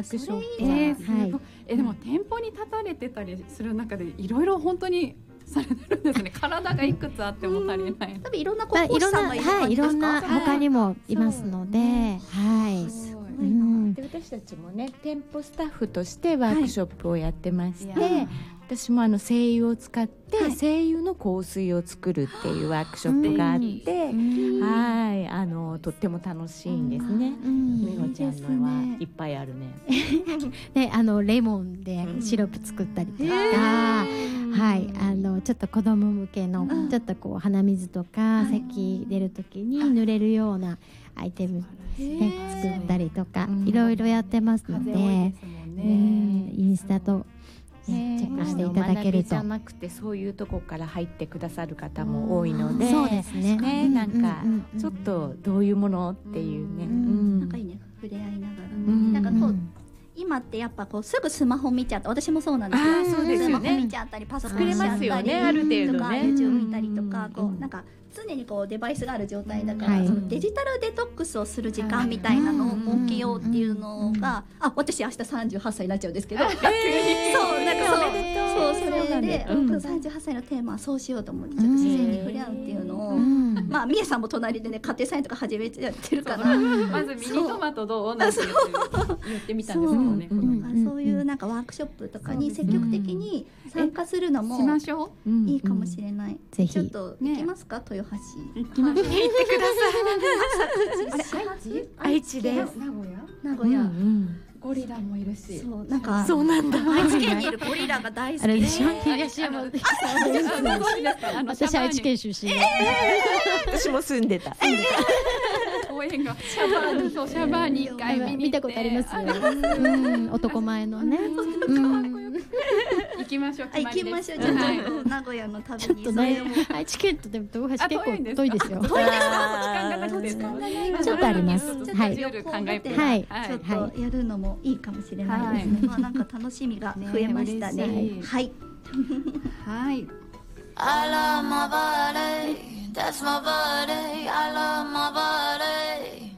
クショップはい、 でも店舗に立たれてたりする中でいろいろ本当にされてるんですね。体がいくつあっても足りない。 多分いろんな講師さんがいる感じですか？ いろんな他にもいますので、はい。 で私たちもね店舗スタッフとしてワークショップをやってまして、私も精油を使って精油の香水を作るっていうワークショップがあって、とっても楽しいんですね。美穂ちゃんのはいっぱいあるね。 でレモンでシロップ作ったりとか、はい、ちょっと子供向けのちょっとこう鼻水とか咳出る時に塗れるようなアイテムで作ったりとかいろいろやってますので、インスタとチェックしていただけると。 じゃなくてそういうとこから入ってくださる方も多いので、 そうですね。 なんかちょっとどういうものっていうね、 なんかいいね、触れ合いながら、なんかこう今ってやっぱこうすぐスマホ見ちゃって、私もそうなんですけど、 そうですよね、 スマホ見ちゃったりパソコンしちゃったりとか、 ある程度ね、 YouTube 見たりとか、こうなんか常にこうデバイスがある状態だから、そのデジタルデトックスをする時間みたいなのを設けようっていうのが、私明日38歳になっちゃうんですけど、そうなんかそうそれで38歳のテーマはそうしようと思って、ちょっと自然に触れ合うっていうのを、まあみえさんも隣でね家庭菜園とか始めてやってるから、 まずミニトマトどうなんて言ってみたんですけどね。 そういうなんかワークショップとかに積極的に参加するのもしましょう。 いいかもしれない。 ぜひちょっと行きますか、豊橋。 行きましょう。行ってください。 愛知です。 名古屋。 ゴリラもいるし。 そうなんかそうなんだ。 愛知県にいるゴリラが大好きで。 東山。私愛知県出身。 私も住んでた。 公園がシャバーに1回見たことありますよ。男前のね。 行きましょう。 行きましょう。ちょっと名古屋の旅に。 ちょっとね、愛知県とでも豊橋結構遠いですよ。 遠いです。時間がなくてちょっとあります。はい。 ちょっと考えて、 はい、ちょっとやるのもいいかもしれないですね。まあなんか楽しみが増えましたね。はい。 はい。 I love my body, that's my body, I love my body.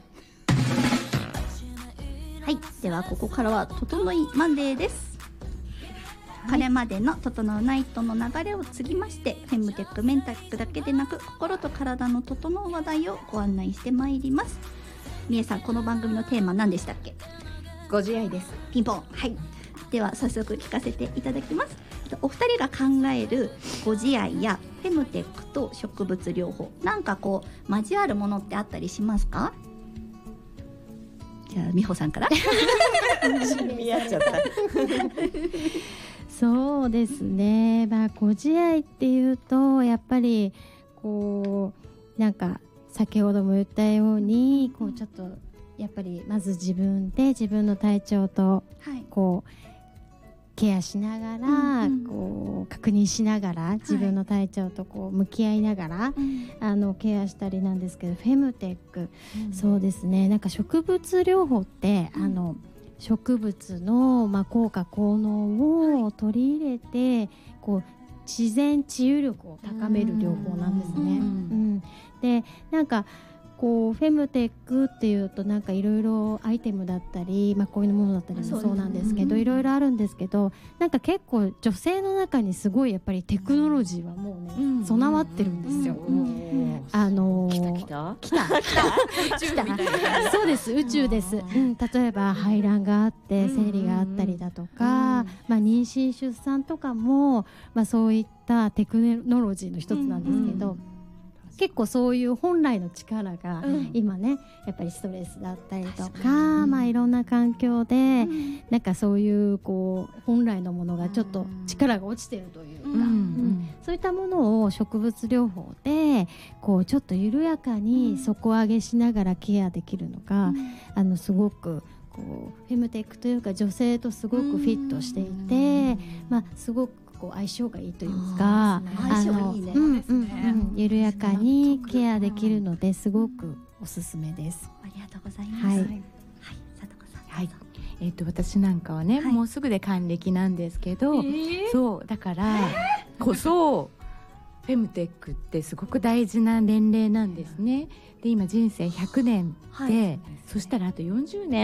はい、ではここからは整いマンデーです。これまでの整うナイトの流れを継ぎまして、フェムテックメンタックだけでなく心と体の整う話題をご案内してまいります。みえさん、この番組のテーマ何でしたっけ？ ご自愛です。 ピンポン。はい。では早速聞かせていただきます。お二人が考えるご自愛やフェムテックと植物療法、なんかこう交わるものってあったりしますか？じゃあ美穂さんから。 見合っちゃった。 そうですね。まあご自愛っていうとやっぱりこうなんか先ほども言ったようにこうちょっとやっぱりまず自分で自分の体調とこうケアしながらこう確認しながら自分の体調とこう向き合いながらケアしたりなんですけど、フェムテック、そうですね、なんか植物療法って植物の効果効能を取り入れてこう自然治癒力を高める療法なんですね。でなんかこうフェムテックっていうとなんかいろいろアイテムだったり、こういうものだったりもそうなんですけど、いろいろあるんですけど、なんか結構女性の中にすごいやっぱりテクノロジーはもうね備わってるんですよ。来たそうです、宇宙です。例えば排卵があって生理があったりだとか、妊娠出産とかもそういったテクノロジーの一つなんですけど、結構そういう本来の力が今ねやっぱりストレスだったりとか、いろんな環境でなんかそういうこう本来のものがちょっと力が落ちてるというか、そういったものを植物療法でこうちょっと緩やかに底上げしながらケアできるのがすごくこうフェムテックというか女性とすごくフィットしていて、すごくこう相性がいいというか、緩やかにケアできるのですごくおすすめです。 ありがとうございます。はい、 さとこさん。はい。私なんかはね、もうすぐで還暦なんですけど、そうだからこそフェムテックってすごく大事な年齢なんですね。で今人生100年で、そしたらあと40年